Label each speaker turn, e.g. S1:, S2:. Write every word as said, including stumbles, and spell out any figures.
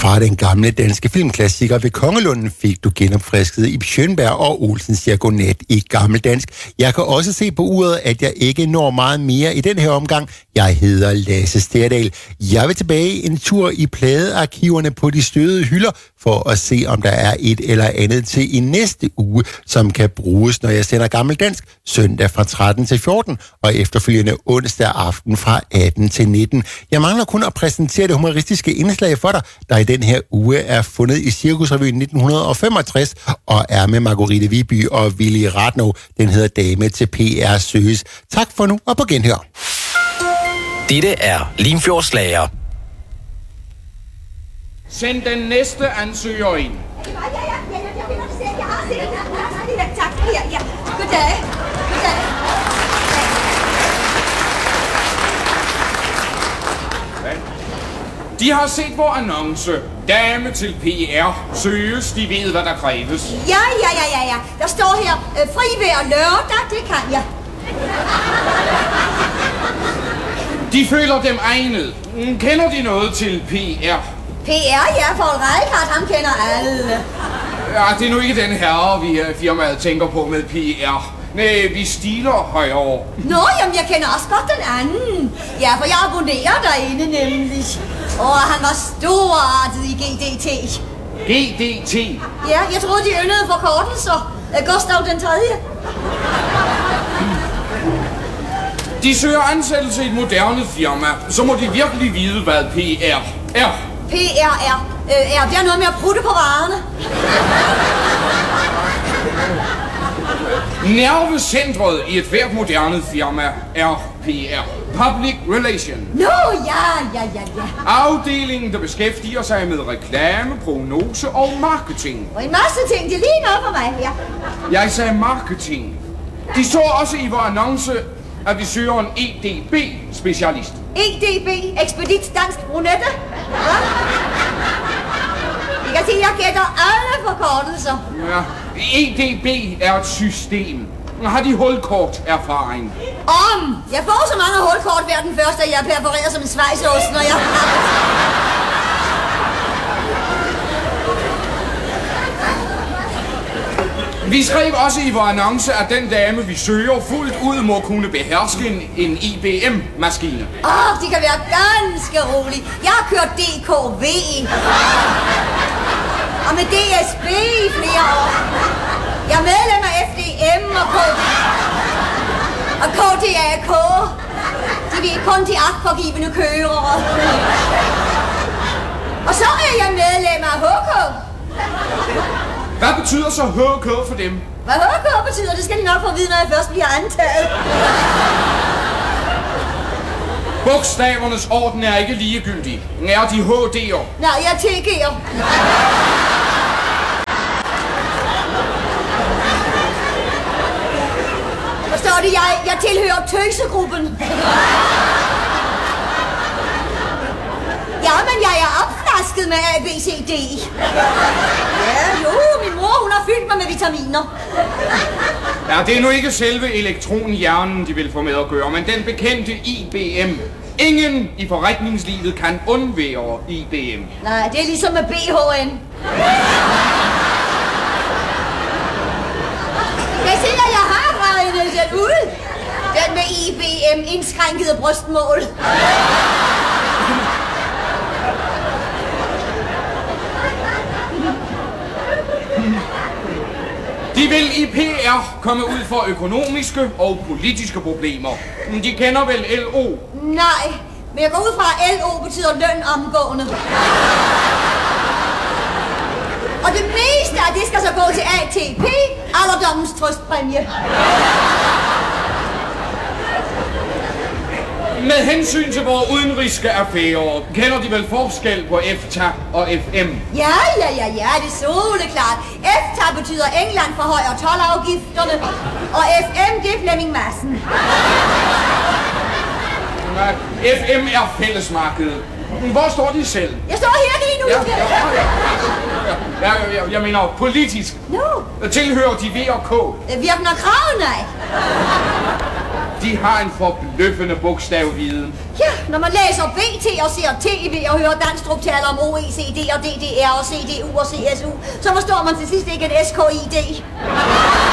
S1: Fra den gamle danske filmklassiker Ved Kongelunden fik du genopfrisket Ib Schønberg og Olsens Diagonat i gammeldansk. Jeg kan også se på uret, at jeg ikke når meget mere i den her omgang. Jeg hedder Lasse Sterdal. Jeg vil tilbage en tur i pladearkiverne på de stødede hylder for at se, om der er et eller andet til i næste uge, som kan bruges, når jeg sender gammeldansk søndag fra tretten til fjorten og efterfølgende onsdag aften fra atten til nitten. Jeg mangler kun at præsentere det humoristiske indslag for dig, der i den her uge er fundet i Cirkusrevyen nitten femogtres og er med Margrethe Viby og Willy Ratnow. Den hedder Dame til P R Søges. Tak for nu, og på genhør.
S2: Dette er Limfjordsslager.
S3: Send den næste ansøger ind.
S4: Ja, ja, ja, ja, jeg finder det selv. Jeg har set det. Tak, ja, ja. Goddag. Goddag.
S3: De har set vor annonce. Dame til P R søges. De ved, hvad der kræves.
S4: Ja, ja, ja, ja, ja. Der står her, øh, fri hver lørdag, det kan jeg.
S3: De føler dem egnet. Kender de noget til P R?
S4: P R, ja, Paul Reichardt, ham kender alle.
S3: Ja, det er nu ikke den herre, vi uh, firmaet tænker på med P R. Nej, vi stiler højere.
S4: Nå, jamen, jeg kender også godt den anden. Ja, for jeg abonnerer derinde nemlig. Og han var storartet i G D T.
S3: G D T?
S4: Ja, jeg troede, de yndede forkortelser. Gustav den tredje.
S3: De søger ansættelse i et moderne firma, så må de virkelig vide, hvad P R er.
S4: P R er. Øh, er der noget med at prutte på varerne?
S3: Nervecentret i et hvert moderne firma er P R. Public Relation.
S4: Nå, ja, ja, ja, ja.
S3: Afdelingen, der beskæftiger sig med reklame, prognose og marketing.
S4: Og en masse ting, det er lige noget for mig, ja.
S3: Jeg sagde marketing. De så også i vores annonce, at vi søger en E D B-specialist.
S4: E D B, ekspedit dansk brunette. Ja. Jeg kan sige, at jeg gætter alle forkortelser.
S3: Ja, E D B er et system. Har de hulkort erfaring?
S4: Om! Jeg får så mange hulkort hver den første, at jeg perforerer som en svejseost, når jeg...
S3: Vi skrev også i vores annonce, at den dame, vi søger, fuldt ud må kunne beherske en, en I B M-maskine.
S4: Åh, oh, de kan være ganske rolige. Jeg har kørt D K V. Og med D S B i flere år. Jeg er medlem af F D M og K D. Og K D A K. De vil kun de agtpågivende kørere. Og så er jeg medlem af H K.
S3: Hvad betyder så H K for dem?
S4: Hvad H K betyder, det skal de nok få at vide, når jeg først bliver antaget.
S3: Bogstavernes orden er ikke ligegyldig. Er de H D'er?
S4: Nej, jeg er T G'er. Forstår det, jeg, jeg tilhører tøsegruppen. Ja, men jeg er opflasket med A, B, C, D. Ja, jo, min mor, hun har fyldt mig med vitaminer.
S3: Ja, det er nu ikke selve elektronhjernen, de vil få med at gøre, men den bekendte I B M. Ingen i forretningslivet kan undvære I B M.
S4: Nej, det er ligesom med B H N. Jeg siger, jeg har regnet den ud. Den med I B M, indskrænkede brystmål.
S3: De vil i P R komme ud for økonomiske og politiske problemer. De kender vel L O?
S4: Nej, men jeg går ud fra, at L O betyder løn omgående. Og det meste af det skal så gå til A T P, alderdommens trøstpræmie.
S3: Med hensyn til vores udenriske affærer, kender de vel forskel på F T A og F M?
S4: Ja, ja, ja, ja, det er soleklart. F T A betyder England forhøjer toldafgifterne, og F M, det er Flemming Madsen.
S3: F M er fællesmarkedet. Hvor står de selv?
S4: Jeg står her lige nu.
S3: Ja, ja, ja. Ja, jeg, jeg mener politisk.
S4: No.
S3: Tilhører de V og K?
S4: Virkner Krav, nej.
S3: De har en forbløffende bogstavviden.
S4: Ja, når man læser B T og ser T V og hører Danstrup tale om O E C D og D D R og C D U og C S U, så forstår man til sidst ikke et S K I D.